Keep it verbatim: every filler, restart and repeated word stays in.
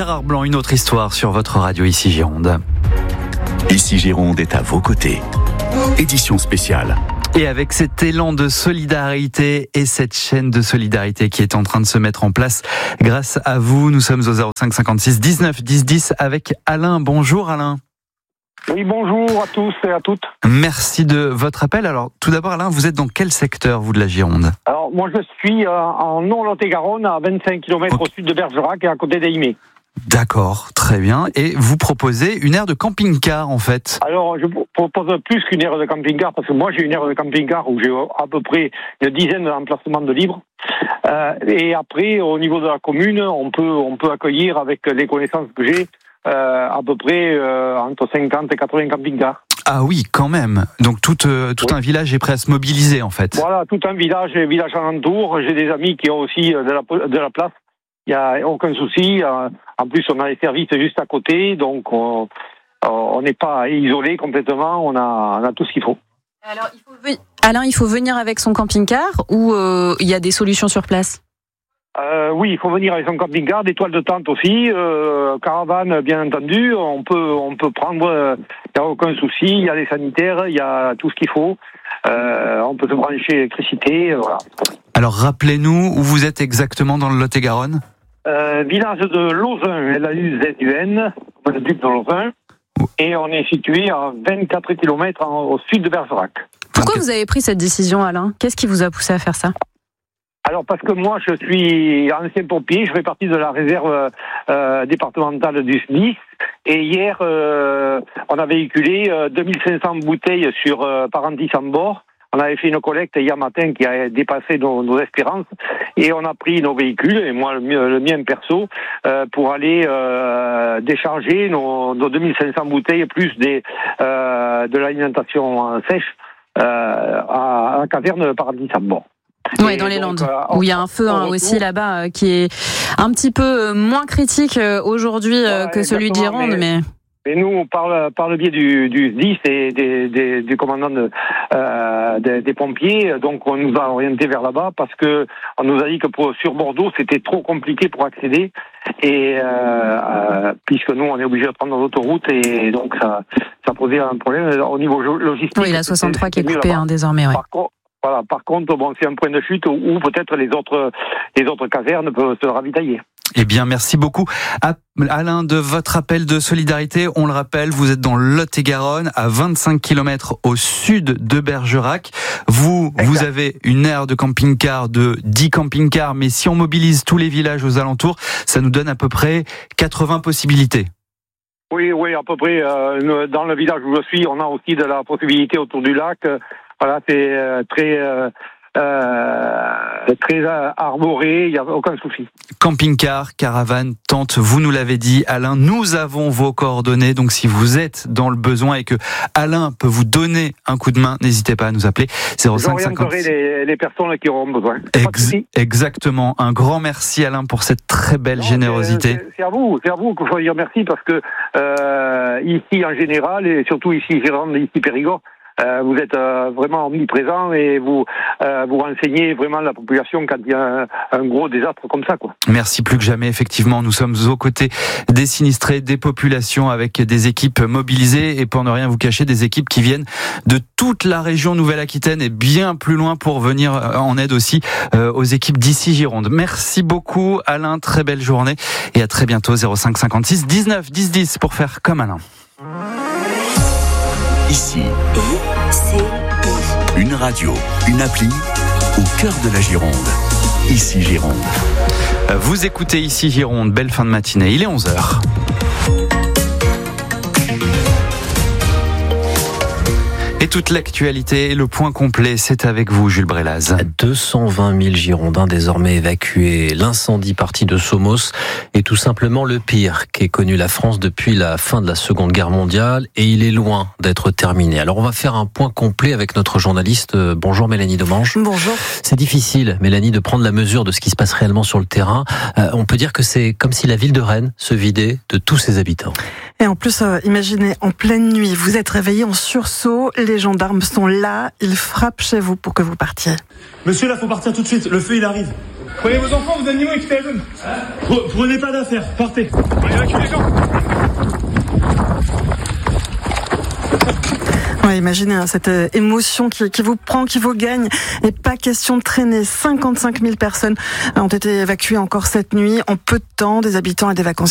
Gérard Blanc, une autre histoire sur votre radio Ici Gironde. Ici Gironde est à vos côtés. Édition spéciale. Et avec cet élan de solidarité et cette chaîne de solidarité qui est en train de se mettre en place grâce à vous, nous sommes au zéro cinq cinquante-six dix-neuf dix dix avec Alain. Bonjour Alain. Oui, bonjour à tous et à toutes. Merci de votre appel. Alors, tout d'abord Alain, vous êtes dans quel secteur, vous, de la Gironde ? Alors, moi je suis euh, en Nord-Lot-et-Garonne, à vingt-cinq kilomètres okay. au sud de Bergerac et à côté d'Aimé. D'accord, très bien. Et vous proposez une aire de camping-car, en fait ? Alors, je propose plus qu'une aire de camping-car, parce que moi, j'ai une aire de camping-car où j'ai à peu près une dizaine d'emplacements de libres. Euh, et après, au niveau de la commune, on peut, on peut accueillir, avec les connaissances que j'ai, euh, à peu près euh, entre cinquante et quatre-vingts camping-cars. Ah oui, quand même. Donc tout, euh, tout oui. un village est prêt à se mobiliser, en fait. Voilà, tout un village, village alentour. J'ai des amis qui ont aussi de la, de la place. Il n'y a aucun souci. En plus, on a les services juste à côté, donc on n'est pas isolé complètement. On a, on a tout ce qu'il faut. Alors, il faut venir... Alain, il faut venir avec son camping-car ou euh, il y a des solutions sur place ? euh, Oui, il faut venir avec son camping-car, des toiles de tente aussi, euh, caravane bien entendu. On peut, on peut prendre. Il n'y a aucun souci. Il y a les sanitaires, il y a tout ce qu'il faut. Euh, on peut se brancher l'électricité. Voilà. Alors, rappelez-nous où vous êtes exactement dans le Lot-et-Garonne ? Euh, village de Lauzun, L A U Z U N, le duc de Lauzun, et on est situé à vingt-quatre kilomètres au sud de Bergerac. Pourquoi vous avez pris cette décision, Alain ? Qu'est-ce qui vous a poussé à faire ça ? Alors parce que moi je suis ancien pompier, je fais partie de la réserve euh, départementale du S D I S, et hier euh, on a véhiculé euh, deux mille cinq cents bouteilles sur euh, Parentis en bord. On avait fait une collecte hier matin qui a dépassé nos, nos espérances, et on a pris nos véhicules, et moi le, le mien perso, euh, pour aller euh, décharger nos, nos deux mille cinq cents bouteilles plus des, euh, de l'alimentation sèche euh, à, à la caverne Paradis à bord. Oui, dans les donc, Landes, euh, où il y a un feu hein, aussi là-bas euh, qui est un petit peu moins critique euh, aujourd'hui euh, ouais, que celui de Gironde, mais... mais... Et nous, par le, par le biais du, du S D I S et des, des, du commandant de, euh, des, des pompiers, donc on nous a orientés vers là-bas parce que on nous a dit que pour, sur Bordeaux, c'était trop compliqué pour accéder, et euh, euh, puisque nous, on est obligé de prendre l'autoroute, et donc ça, ça posait un problème au niveau logistique. Oui, la soixante-trois qui est coupée hein, désormais. Ouais. Par contre, voilà, par contre, bon, c'est un point de chute où, où peut-être les autres, les autres casernes peuvent se ravitailler. Eh bien, merci beaucoup Alain de votre appel de solidarité. On le rappelle, vous êtes dans le Lot-et-Garonne, à vingt-cinq kilomètres au sud de Bergerac. Vous, exact. Vous avez une aire de camping-car de dix camping-cars, mais si on mobilise tous les villages aux alentours, ça nous donne à peu près quatre-vingts possibilités. Oui, oui, à peu près. Euh, dans le village où je suis, on a aussi de la possibilité autour du lac. Voilà, c'est euh, très... Euh, Euh, très arboré, il n'y a aucun souci. Camping-car, caravane, tente, vous nous l'avez dit Alain, nous avons vos coordonnées, donc si vous êtes dans le besoin et que Alain peut vous donner un coup de main, n'hésitez pas à nous appeler zéro cinq cinquante. J'orienterai les, les personnes qui auront besoin. Ex- exactement, un grand merci Alain pour cette très belle non, générosité. C'est, c'est à vous, c'est à vous qu'il faut dire merci, parce que euh, ici en général, et surtout ici Gironde, ici Périgord, Euh, vous êtes euh, vraiment omniprésent, et vous euh, vous renseignez vraiment la population quand il y a un, un gros désastre comme ça, quoi. Merci plus que jamais, effectivement, nous sommes aux côtés des sinistrés, des populations, avec des équipes mobilisées, et pour ne rien vous cacher, des équipes qui viennent de toute la région Nouvelle-Aquitaine et bien plus loin pour venir en aide aussi euh, aux équipes d'Ici Gironde. Merci beaucoup Alain, très belle journée, et à très bientôt. Zéro cinq cinquante-six dix-neuf dix dix pour faire comme Alain. Ici, une radio, une appli au cœur de la Gironde. Ici Gironde. Vous écoutez Ici Gironde, belle fin de matinée, il est onze heures. Et toute l'actualité, le point complet, c'est avec vous, Jules Brélaz. deux cent vingt mille Girondins désormais évacués. L'incendie parti de Somos est tout simplement le pire qu'ait connu la France depuis la fin de la Seconde Guerre mondiale, et il est loin d'être terminé. Alors on va faire un point complet avec notre journaliste. Bonjour Mélanie Domange. Bonjour. C'est difficile, Mélanie, de prendre la mesure de ce qui se passe réellement sur le terrain. Euh, on peut dire que c'est comme si la ville de Rennes se vidait de tous ses habitants. Et en plus, euh, imaginez, en pleine nuit, vous êtes réveillé en sursaut, les gendarmes sont là, ils frappent chez vous pour que vous partiez. Monsieur, là, faut partir tout de suite, le feu, il arrive. Prenez vos enfants, vos animaux et quittez la zone. Prenez pas d'affaires, partez. On évacue les gens. Ouais, imaginez hein, cette euh, émotion qui, qui vous prend, qui vous gagne. Et pas question de traîner. cinquante-cinq mille personnes ont été évacuées encore cette nuit. En peu de temps, des habitants et des vacanciers